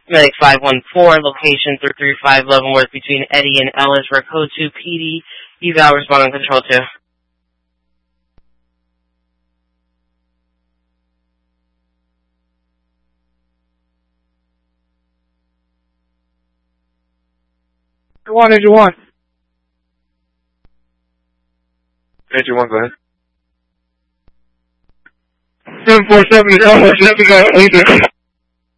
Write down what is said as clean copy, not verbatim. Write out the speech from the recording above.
Medic 514, location 335 Leavenworth between Eddie and Ellis for Code 2 PD. Eval, respond on Control 2. Engine 1. Engine 1, go ahead. 747 is Ellis, let me go.